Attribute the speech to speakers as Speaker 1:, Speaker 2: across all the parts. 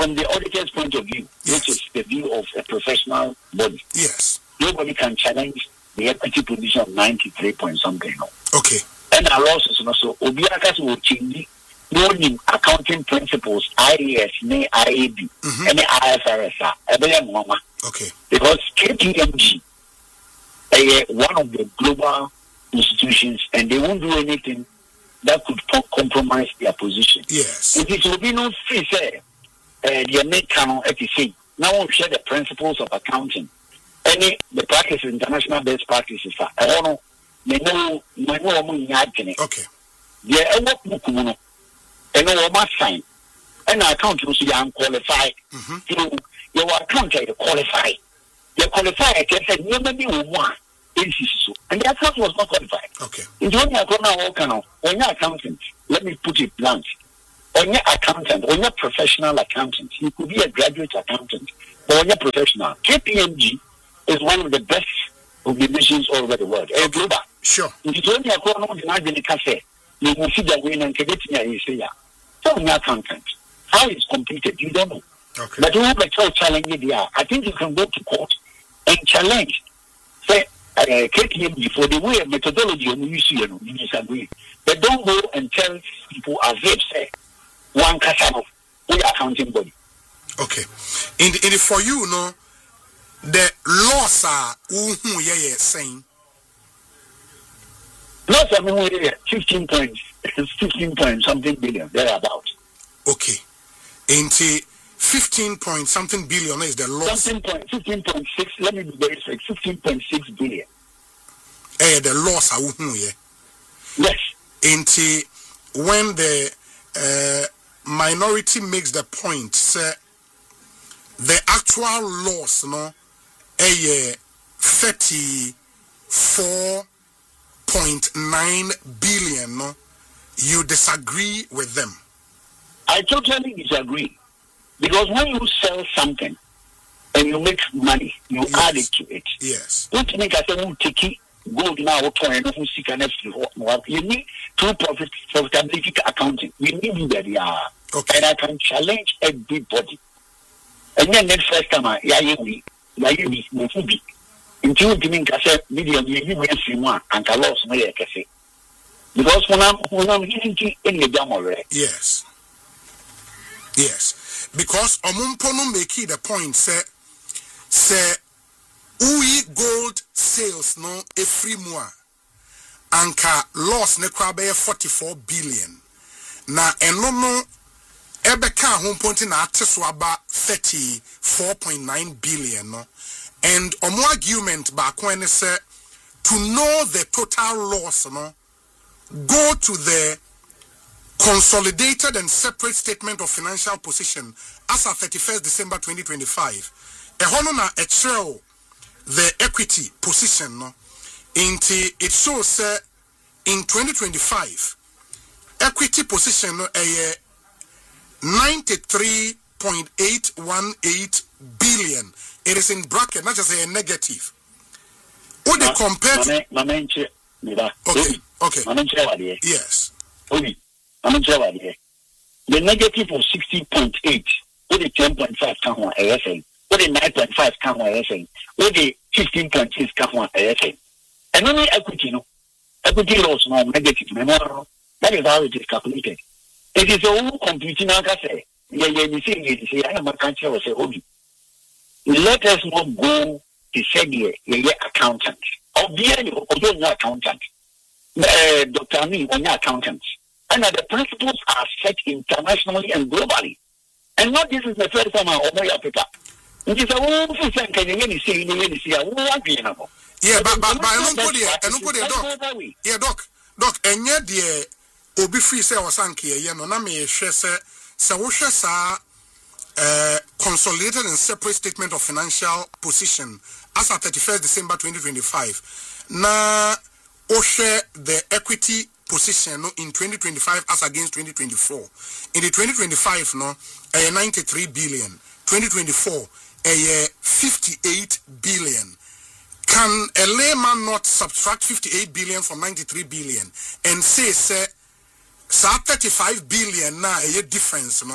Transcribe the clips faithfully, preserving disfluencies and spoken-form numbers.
Speaker 1: from the auditor's point of view, yes. which is the view of a professional body,
Speaker 2: yes,
Speaker 1: nobody can challenge the equity position of ninety-three point something. No.
Speaker 2: Okay.
Speaker 1: And our losses also, Obiakas will change the accounting principles, I A S, N I A B, mm-hmm. and I F R S.
Speaker 2: Okay.
Speaker 1: Because K P M G is uh, one of the global institutions, and they won't do anything that could compromise their position.
Speaker 2: Yes.
Speaker 1: It is will be no free say the main canon at the same. Now we share the principles of accounting. Any the practices, international best practices are I don't know, they know my no money in
Speaker 2: okay.
Speaker 1: Yeah, I work book no and no must sign. And I account you see I'm qualified.
Speaker 2: Mm-hmm.
Speaker 1: So your account is qualified. You qualified, I said, you may be one. And the account was not qualified.
Speaker 2: Okay.
Speaker 1: In the only account, when you're accountant, let me put it blunt. When you're accountant, when you're professional accountant, you could be a graduate accountant, but when you're professional, K P M G is one of the best organizations all over the world. Okay. Global.
Speaker 2: Sure.
Speaker 1: In the only account, the cafe, you will see the win and get me a say, so when you're accountant, how it's completed, you don't know.
Speaker 2: Okay.
Speaker 1: But you have a child challenge there. I think you can go to court and challenge. Say, uh, K P M G for the way of methodology you use, you know, you disagree. But don't go and tell people as if say one casino, we are accounting body.
Speaker 2: Okay. In the, in the for you, no, the laws are who yeah yeah saying.
Speaker 1: Laws are mean fifteen point fifteen point something billion thereabout.
Speaker 2: Okay. Into fifteen point something billion is the loss.
Speaker 1: Something point fifteen point six. Let me be very strict. Fifteen point six billion.
Speaker 2: Eh, the loss are who yeah.
Speaker 1: Yes.
Speaker 2: Into when the uh, minority makes the point, say the actual loss, no, eh, thirty four point nine billion. No, you disagree with them.
Speaker 1: I totally disagree. Because when you sell something and you make money, you yes. add it to it.
Speaker 2: Yes.
Speaker 1: Don't make us a take gold now you need true profit profitability accounting. We need that yeah.
Speaker 2: Okay.
Speaker 1: And I can challenge everybody. And then next first time I yeah we yeah we will be until you mean I said medium you will see one and I lost my cafe. Because when I'm when I'm getting in the jam already.
Speaker 2: Yes. Yes, because Omumpono make the point say say we gold sales no a free more anka loss ne kwa be forty-four billion na eno no ebeka homponti na ateso aba thirty-four point nine billion no and omo argument back when say to know the total loss no go to the consolidated and separate statement of financial position as of thirty-first December twenty twenty-five. A hono na a show the equity position no into it shows uh, in twenty twenty-five equity position no a ninety-three point eight one eight billion. It is in bracket, not just a negative. What they compare to okay, okay. Yes.
Speaker 1: Okay. I'm the negative of sixteen point eight, or the ten point five come on A S A, or the nine point five come on A S A, or the fifteen point six come on A S A. And only equity, no equity loss, no negative, no, that is how it is calculated. It is all computing, like I say, yeah, yeah, you see, you see, I am a country or say, okay, let us not go to say, yeah, yeah, accountant, or be any, or you're accountant, uh, Doctor Amin, or your accountant. And the principles are set internationally and globally. And not this is the first time I obey Africa. It is a whole system can you see in see a whole
Speaker 2: yeah, but but but I don't put it I don't put it doc. Yeah, doc, doc, and yet the Obi free say was sank here, no, na me share say say wo hwe sa uh consolidated and separate statement of financial position as at thirty-first December twenty twenty-five. Na o share the equity position no in twenty twenty-five as against twenty twenty-four. In the twenty twenty-five no a ninety-three billion, twenty twenty-four a fifty-eight billion. Can a layman not subtract fifty-eight billion from ninety-three billion and say say sa thirty-five billion na a difference no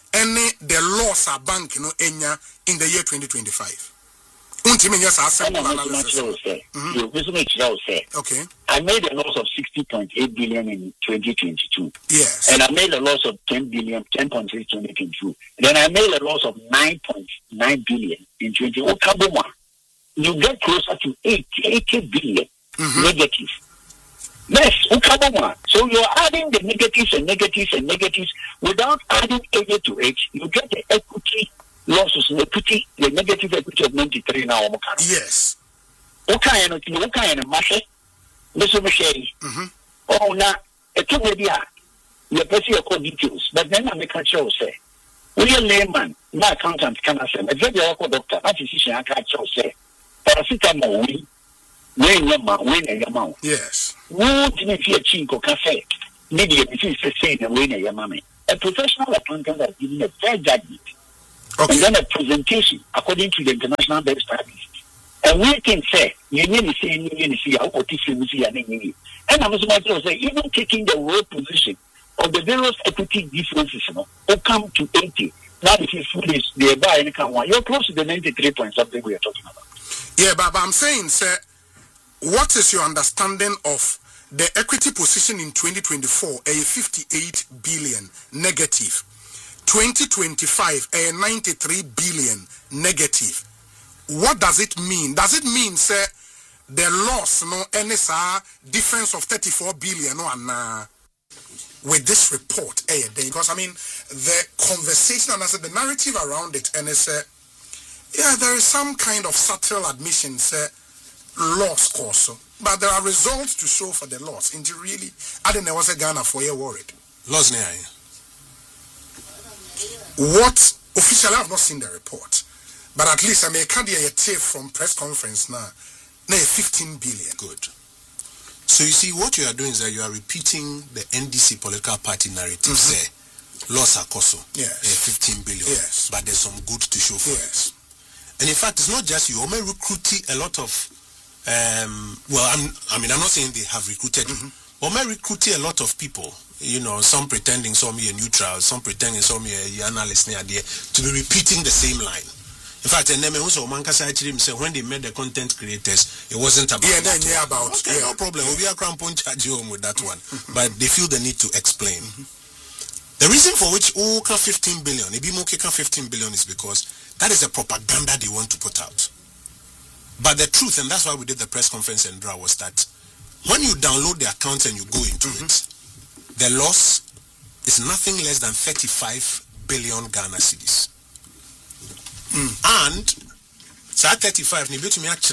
Speaker 2: any the loss a bank you know enya in the year twenty twenty-five. Untimi yes a simple analysis. Okay.
Speaker 1: I made a loss of sixty point eight billion in twenty twenty-two.
Speaker 2: Yes.
Speaker 1: And I made a loss of ten billion, ten point six in twenty twenty-two. Then I made a loss of nine point nine billion in twenty twenty-one. You get closer to eighty, eighty billion mm-hmm. negative. Yes, so you're adding the negatives and negatives and negatives without adding any to it. You get the equity losses, the equity, the negative equity of ninety-three now.
Speaker 2: Yes.
Speaker 1: Okay, and okay, and Mashe, Mister Michelle. Oh, now, a two media, you're pressing your details, but then I make a show say, we are layman, my accountant can say, a very awkward doctor, my physician, I can't show say, paracetamol, we, when your mouth, when your mouth.
Speaker 2: Yes.
Speaker 1: Who didn't see a chinko cafe? Maybe if you say the winner, your mommy. A professional accountant has given a fair judgment. Okay. And then a presentation according to the international best practice. And we can say, you need to say, you need to see how what is you see, and and I was about to say, even taking the world position of the various equity differences, you know, will come to eighty. Now, if you foolish, they buy any kind one, you're close to the ninety-three point something we are talking about.
Speaker 2: Yeah, but, but I'm saying, sir, what is your understanding of the equity position in twenty twenty-four, a fifty-eight billion negative, twenty twenty-five, a ninety-three billion negative? What does it mean? Does it mean, sir, the loss, no, N S R difference of thirty-four billion, no, and uh, with this report, eh, because I mean, the conversation and I said the narrative around it, and it's, uh, yeah, there is some kind of subtle admission, sir. Loss also, but there are results to show for the loss. And really, I didn't know was a Ghana for you worried.
Speaker 3: Loss near.
Speaker 2: What officially I have not seen the report, but at least I may can't hear a tape from press conference now. Now fifteen billion.
Speaker 3: Good. So you see, what you are doing is that you are repeating the N D C political party narrative. Say loss akoso.
Speaker 2: Yes.
Speaker 3: Uh, fifteen billion.
Speaker 2: Yes.
Speaker 3: But there's some good to show for
Speaker 2: yes.
Speaker 3: it. And in fact, it's not just you. Ome recruiting a lot of. Um, well, I'm, I mean, I'm not saying they have recruited mm-hmm. you, but may recruiting a lot of people, you know, some pretending some are neutral, some pretending some are analysts near there, to be repeating the same line. In fact, and then also Mankasa actually said when they made the content creators, it wasn't about
Speaker 2: yeah,
Speaker 3: that
Speaker 2: yeah,
Speaker 3: one.
Speaker 2: about
Speaker 3: okay,
Speaker 2: yeah.
Speaker 3: no problem. We'll be a crown punch charge home with that one, but they feel the need to explain. Mm-hmm. The reason for which Oka fifteen billion, Ibimoke fifteen billion is because that is the propaganda they want to put out. But the truth, and that's why we did the press conference in Dra, was that when you download the account and you go into mm-hmm. it, the loss is nothing less than thirty-five billion Ghana cedis. Mm. And so at thirty-five, the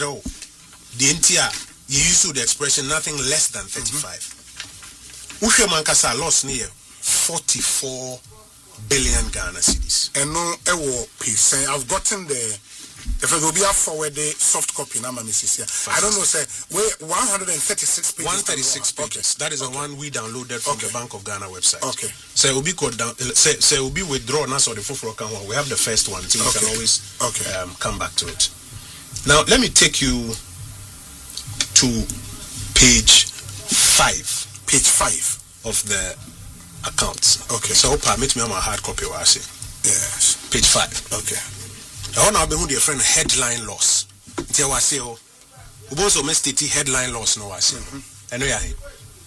Speaker 3: entire you use the expression nothing less than thirty-five. Ushe Mankasa loss near forty-four billion Ghana cedis.
Speaker 2: And no, I've gotten the. If it will be a forward the soft copy now, Missus I don't know, say where one hundred thirty-six pages.
Speaker 3: one hundred thirty-six pages.
Speaker 2: Okay.
Speaker 3: That is the
Speaker 2: okay.
Speaker 3: one we downloaded from okay. the Bank of Ghana website.
Speaker 2: Okay.
Speaker 3: So it will be called down. Say say it will be withdrawn. That's or the full account. We have the first one, so you okay. can always
Speaker 2: okay.
Speaker 3: um, come back to it. Now let me take you to page five.
Speaker 2: Page five
Speaker 3: of the accounts.
Speaker 2: Okay.
Speaker 3: So permit me on my hard copy. What I say.
Speaker 2: Yes.
Speaker 3: Page five.
Speaker 2: Okay.
Speaker 3: I want to be with your friend headline loss. Tell what I say. We also must state headline loss. No, I say. I know you.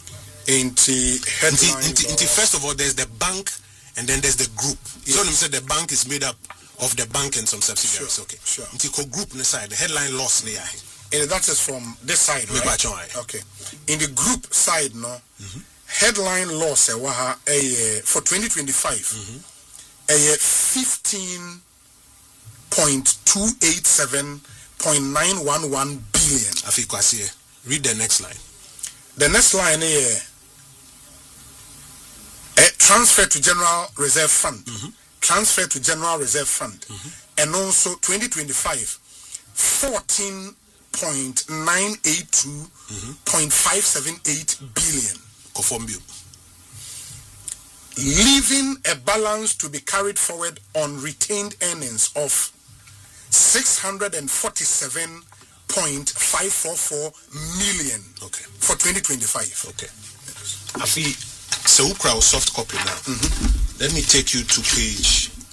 Speaker 2: Into headline
Speaker 3: into, into first of all, there's the bank, and then there's the group. Yes. So let me say the bank is made up of the bank and some subsidiaries.
Speaker 2: Sure,
Speaker 3: okay.
Speaker 2: Sure.
Speaker 3: Into group on the side, the headline loss.
Speaker 2: And that is from this side, right? Okay. In the group side, no. Mm-hmm. Headline loss. Eh, for twenty twenty-five. Mm-hmm. Eh, fifteen. Point two eight seven point nine one one billion.
Speaker 3: Afikwasi, read the next line.
Speaker 2: The next line here, uh, transfer to General Reserve Fund, mm-hmm. transfer to General Reserve Fund, mm-hmm. and also twenty twenty-five, fourteen point nine eight two point five seven eight billion.
Speaker 3: Conform
Speaker 2: leaving a balance to be carried forward on retained earnings of six hundred forty-seven point five four four million
Speaker 3: okay.
Speaker 2: for twenty twenty-five.
Speaker 3: Okay. Afi, so crowd soft copy now. Mm-hmm. Let me take you to page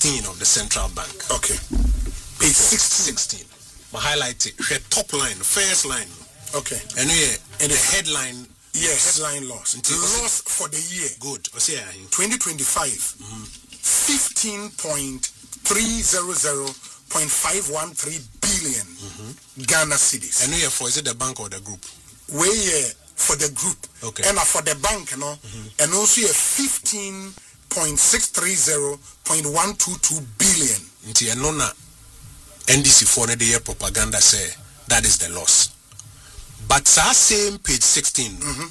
Speaker 3: sixteen of the central bank.
Speaker 2: Okay. Page sixteen.
Speaker 3: My highlight it. The top line, first line.
Speaker 2: Okay.
Speaker 3: And yeah, and the headline.
Speaker 2: Yeah, yes. Headline loss. Loss for the year.
Speaker 3: Good.
Speaker 2: twenty twenty-five. Mm-hmm. fifteen point three hundred point five one three billion mm-hmm. Ghana cedis.
Speaker 3: And yeah, for is it the bank or the group?
Speaker 2: Way yeah, for the group.
Speaker 3: Okay.
Speaker 2: And uh, for the bank, you know, mm-hmm. and also a fifteen point six three zero point one two two billion.
Speaker 3: Nti enona N D C for the year propaganda say that is the loss. But that same page sixteen, mm-hmm.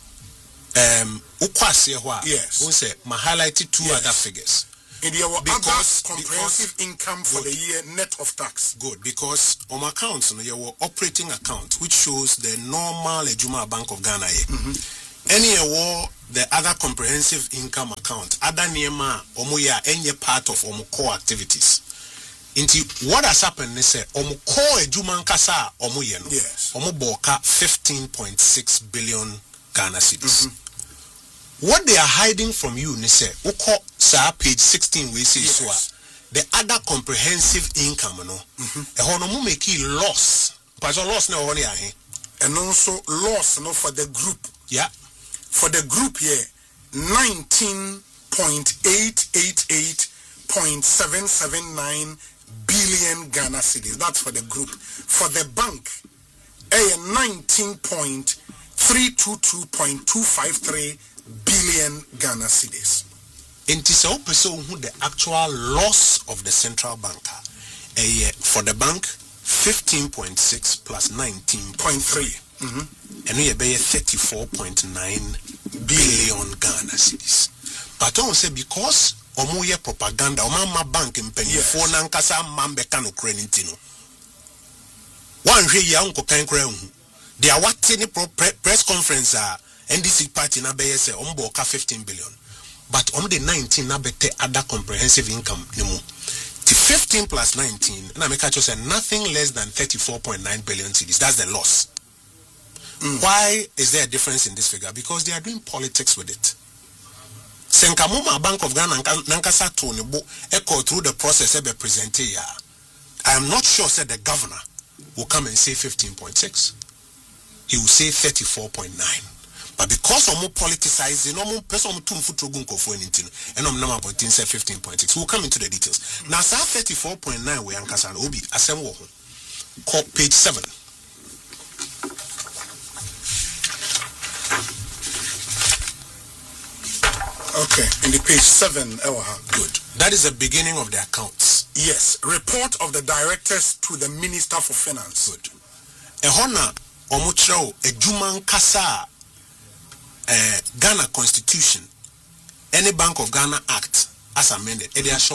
Speaker 3: um,
Speaker 2: yes,
Speaker 3: we say my highlighted two yes. other figures.
Speaker 2: In the because comprehensive because, income for good. the year net of tax.
Speaker 3: Good, because on my accounts, you know, your operating account which shows the normal Ejuma Bank of Ghana. Mm-hmm. Any award the other comprehensive income account, other Nema Omoya any part of Omo core activities. Into what has happened is say Omo core Ejuma Nkasa Omo Yeno.
Speaker 2: Yes.
Speaker 3: Omo Boka fifteen point six billion Ghana cedis. Mm-hmm. What they are hiding from you, ni say Oko sa page sixteen we say yes. so the other comprehensive income no. Mm-hmm. E hono mo make loss. Because loss na one here.
Speaker 2: And also loss no for the group.
Speaker 3: Yeah.
Speaker 2: For the group here, nineteen point eight eight eight point seven seven nine billion Ghana cedis. That's for the group. For the bank, a nineteen point three two two point two five three billion Ghana cedis.
Speaker 3: In this person who the actual loss of the central banker, a for the bank fifteen point six plus nineteen point three. Mm-hmm. And we have thirty-four point nine billion Ghana cedis. But I say because omuye propaganda, omama bank in penny for nankasa mambeka no creditino. One day ya unko kan kra hu. They are what any press conference ah N D C party na be say ombo ka fifteen billion. But on the nineteen na bete other comprehensive income nimu. The fifteen plus nineteen, na make just say nothing less than thirty-four point nine billion cedis. That's the loss. Mm. Why is there a difference in this figure? Because they are doing politics with it. Senkamuma Bank of Ghana Nankasa Tonybo echo through the process ebe presente ya. I am not sure said the governor will come and say fifteen point six. He will say thirty-four point nine. But because of more politicizing, no more person two foot to go for anything, and I'm number point say fifteen point six. We'll come into the details. Mm. Now, sa thirty-four point nine we Ankasa Obi assemble page seven.
Speaker 2: Okay, in the page seven, Ewaha.
Speaker 3: Good. That is the beginning of the accounts.
Speaker 2: Yes. Report of the directors to the Minister for Finance.
Speaker 3: Good. Ehona omuchro ejuman kasa eh, Ghana Constitution, any Bank of Ghana Act as amended,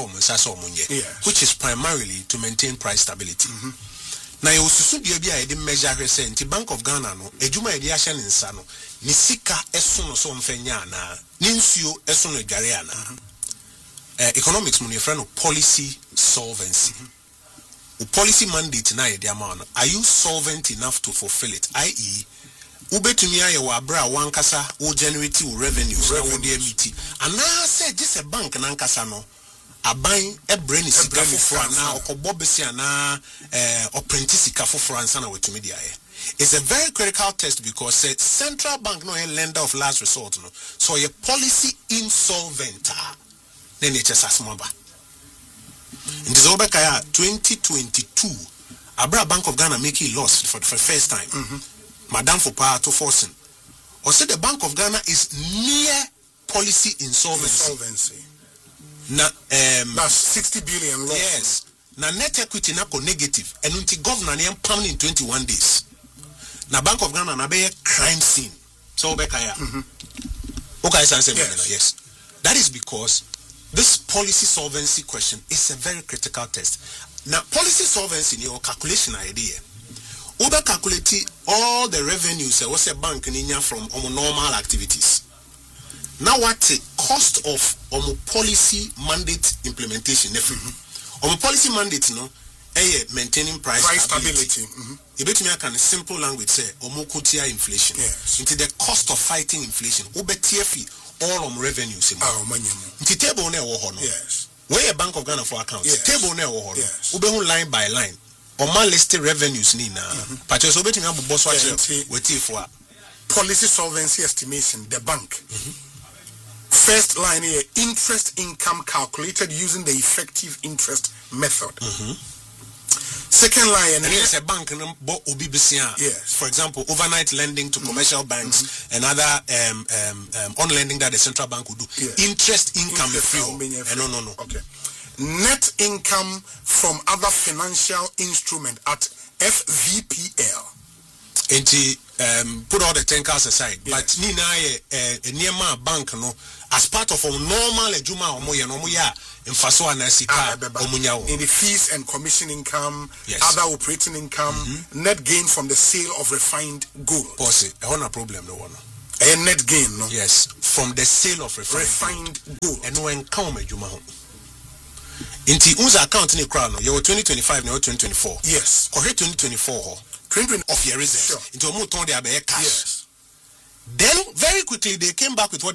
Speaker 3: yes. Which is primarily to maintain price stability. Mm-hmm. Now you also be a de measure say nti Bank of Ghana no ejuma edi ahye ne nsa no ni sika eso no so mfanya na ni nsuo eso no adware ana eh economics mun yefra no policy solvency. Mm-hmm. Policy mandate na yede ama no, are you solvent enough to fulfill it, that is ubetumi aye wa bra wankasa wo generate wo revenues na wo de emiti ana say this a bank na nkasa no aban ebre ni sika foforo na okobo besi ana eh oprenti sika foforo ansa na wetumi dia ye. It's a very critical test because uh, central bank no a lender of last resort no, so your policy insolvent then it just asmaba in the Zobekaya twenty twenty-two Abra Bank of Ghana make a loss for, for the first time. Mm-hmm. Madame Fopa to forcing or said the Bank of Ghana is near policy insolvency.
Speaker 2: Insolvency.
Speaker 3: Na um
Speaker 2: that's sixty billion loss.
Speaker 3: Yes. Na net equity na ko negative and until governor na pound in twenty-one days. Na Bank of Ghana na be a crime scene. So Bekaya. Mm-hmm. Okay, yes. yes. That is because this policy solvency question is a very critical test. Now policy solvency in your calculation idea. Uber calculate all the revenues what's a bank in from um, normal activities. Now what the cost of um, policy mandate implementation? Mm-hmm. Um, policy mandate no, eh, maintaining price,
Speaker 2: price
Speaker 3: stability.
Speaker 2: stability.
Speaker 3: You bet me I can simple language say omokutia inflation.
Speaker 2: Yes.
Speaker 3: Into the cost of fighting inflation. Ube T F E all um revenues.
Speaker 2: Oh, man,
Speaker 3: Into table ne wo no.
Speaker 2: Yes.
Speaker 3: where a Bank of Ghana for accounts
Speaker 2: yes.
Speaker 3: table na wo ho
Speaker 2: yes.
Speaker 3: no line by line or man listed revenues ni na but so betimi abobbo so ache wetifo a
Speaker 2: policy solvency estimation the bank
Speaker 3: mm-hmm.
Speaker 2: First line here, interest income calculated using the effective interest method.
Speaker 3: Mm-hmm.
Speaker 2: Second line,
Speaker 3: and yes, a bank yes. For example, overnight lending to commercial mm-hmm. banks mm-hmm. and other um, um, um, on lending that the central bank would do. Yes. Interest income
Speaker 2: interest
Speaker 3: free. Uh, no, no, no.
Speaker 2: Okay. Net income from other financial instrument at F V P L.
Speaker 3: And um, put all the ten cars aside. Yes. But Nina a near bank no as part of a normal ejuma omoye no moya emfaso anasika omunya
Speaker 2: in the fees and commission income,
Speaker 3: yes.
Speaker 2: other operating income, mm-hmm. net gain from the sale of refined gold.
Speaker 3: Pause. I want a problem no one.
Speaker 2: A net gain, no?
Speaker 3: Yes, from the sale of refined,
Speaker 2: refined gold.
Speaker 3: And when come ejuma ho. Inti unza account ni crown no you twenty twenty-five no twenty twenty-four.
Speaker 2: Yes.
Speaker 3: Correct twenty twenty-four.
Speaker 2: twenty
Speaker 3: of your reserves.
Speaker 2: Sure.
Speaker 3: Into a mouton de abe cash.
Speaker 2: Yes.
Speaker 3: Then very quickly they came back with what